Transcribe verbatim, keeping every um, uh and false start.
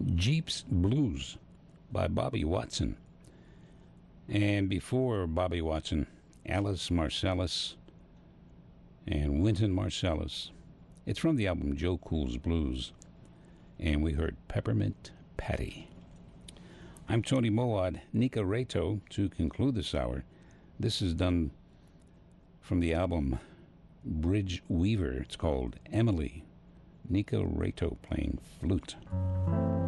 Jeep's Blues by Bobby Watson. And before Bobby Watson, Alice Marsalis and Wynton Marsalis. It's from the album Joe Cool's Blues. And we heard Peppermint Patty. I'm Tony Moad, Nika Reto, to conclude this hour. This is done from the album Bridge Weaver. It's called Emily. Nika Reto playing flute.